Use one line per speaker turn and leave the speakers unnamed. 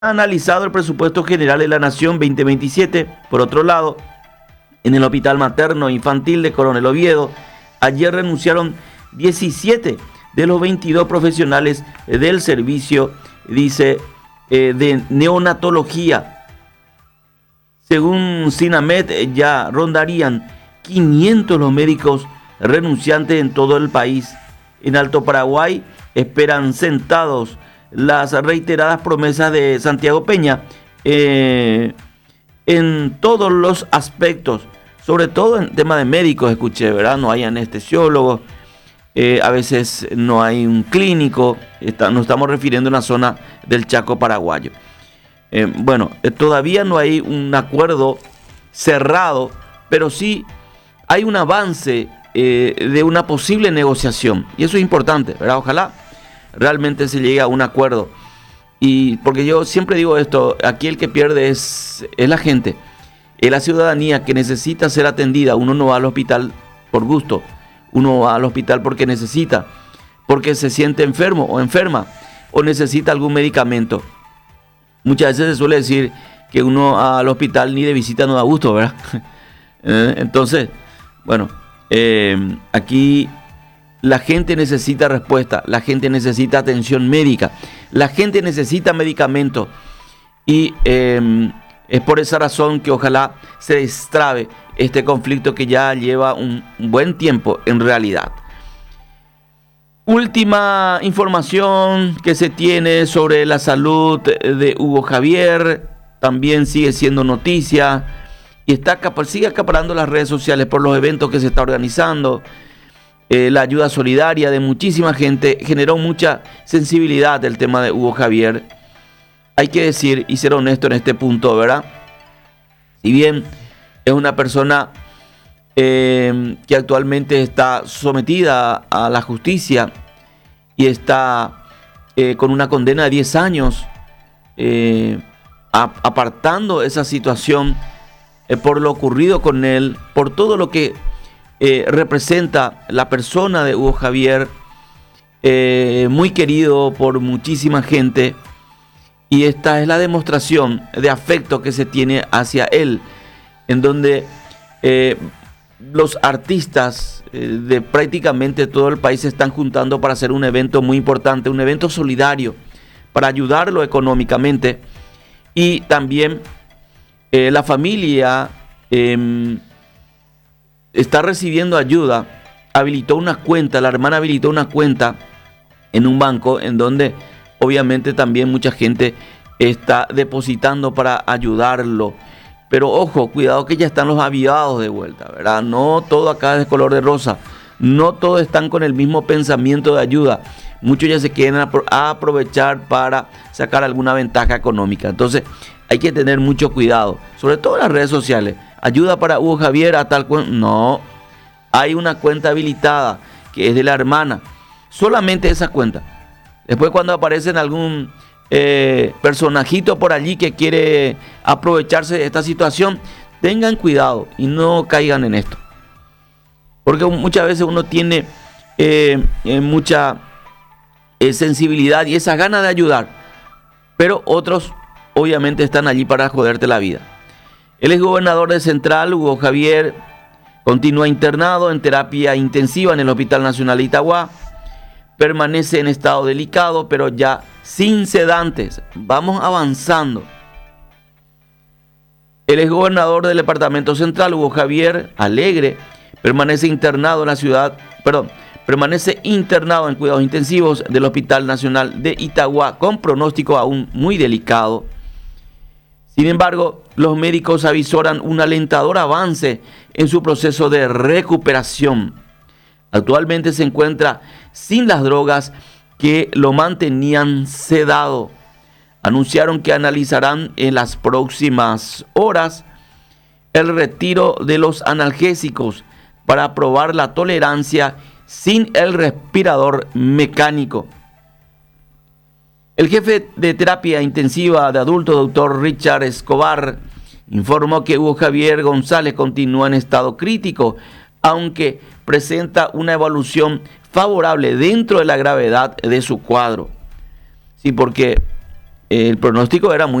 analizado el presupuesto general de la Nación 2027. Por otro lado, en el Hospital Materno Infantil de Coronel Oviedo, ayer renunciaron 17 de los 22 profesionales del servicio, dice, de neonatología. Según SINAMED, ya rondarían 500 los médicos renunciantes en todo el país. En Alto Paraguay esperan sentados las reiteradas promesas de Santiago Peña en todos los aspectos, sobre todo en tema de médicos. Escuché, ¿verdad? No hay anestesiólogos, a veces no hay un clínico. Nos estamos refiriendo a una zona del Chaco paraguayo. Todavía no hay un acuerdo cerrado, pero sí hay un avance de una posible negociación, y eso es importante, ¿verdad? Ojalá realmente se llegue a un acuerdo, y porque yo siempre digo esto: aquí el que pierde es la gente, es la ciudadanía que necesita ser atendida. Uno no va al hospital por gusto, uno va al hospital porque necesita, porque se siente enfermo o enferma, o necesita algún medicamento. Muchas veces se suele decir que uno al hospital ni de visita no da gusto, ¿verdad? Entonces, aquí la gente necesita respuesta, la gente necesita atención médica, la gente necesita medicamentos, y es por esa razón que ojalá se destrabe este conflicto que ya lleva un buen tiempo en realidad. Última información que se tiene sobre la salud de Hugo Javier, también sigue siendo noticia y sigue acaparando las redes sociales por los eventos que se está organizando. La ayuda solidaria de muchísima gente generó mucha sensibilidad del tema de Hugo Javier. Hay que decir y ser honesto en este punto, ¿verdad? Si bien es una persona que actualmente está sometida a la justicia y está con una condena de 10 años, apartando esa situación por lo ocurrido con él, por todo lo que representa la persona de Hugo Javier, muy querido por muchísima gente, y esta es la demostración de afecto que se tiene hacia él, en donde los artistas de prácticamente todo el país se están juntando para hacer un evento muy importante, un evento solidario, para ayudarlo económicamente. Y también la familia está recibiendo ayuda. Habilitó una cuenta, la hermana habilitó una cuenta en un banco, en donde obviamente también mucha gente está depositando para ayudarlo. Pero ojo, cuidado que ya están los avivados de vuelta, ¿verdad? No todo acá es de color de rosa. No todos están con el mismo pensamiento de ayuda. Muchos ya se quieren aprovechar para sacar alguna ventaja económica. Entonces hay que tener mucho cuidado, sobre todo en las redes sociales. Ayuda para Hugo Javier a tal cuenta. No, hay una cuenta habilitada que es de la hermana. Solamente esa cuenta. Después, cuando aparecen algún personajito por allí que quiere aprovecharse de esta situación, tengan cuidado y no caigan en esto, porque muchas veces uno tiene mucha sensibilidad y esa gana de ayudar, pero otros obviamente están allí para joderte la vida. El exgobernador de Central, Hugo Javier, continúa internado en terapia intensiva en el Hospital Nacional de Itagua. Permanece en estado delicado, pero ya sin sedantes. Vamos avanzando. El exgobernador del Departamento Central, Hugo Javier Alegre, permanece internado en cuidados intensivos del Hospital Nacional de Itagua, con pronóstico aún muy delicado. Sin embargo, los médicos avisoran un alentador avance en su proceso de recuperación. Actualmente se encuentra sin las drogas que lo mantenían sedado. Anunciaron que analizarán en las próximas horas el retiro de los analgésicos para probar la tolerancia sin el respirador mecánico. El jefe de terapia intensiva de adultos, doctor Richard Escobar, informó que Hugo Javier González continúa en estado crítico, aunque presenta una evolución favorable dentro de la gravedad de su cuadro. Sí, porque el pronóstico era muy